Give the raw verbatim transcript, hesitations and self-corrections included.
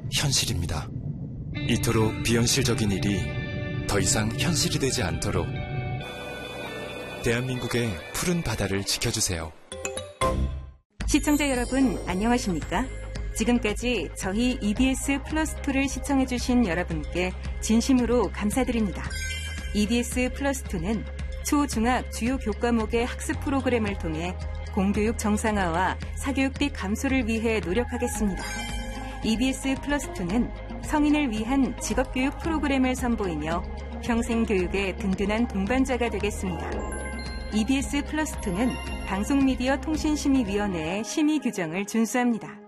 현실입니다. 이토록 비현실적인 일이 더 이상 현실이 되지 않도록 대한민국의 푸른 바다를 지켜주세요. 시청자 여러분, 안녕하십니까? 지금까지 저희 이비에스 플러스투를 시청해주신 여러분께 진심으로 감사드립니다. 이비에스 플러스투는 초, 중학 주요 교과목의 학습 프로그램을 통해 공교육 정상화와 사교육비 감소를 위해 노력하겠습니다. 이비에스 플러스투는 성인을 위한 직업교육 프로그램을 선보이며 평생교육의 든든한 동반자가 되겠습니다. 이비에스 플러스투는 방송미디어 통신심의위원회의 심의 규정을 준수합니다.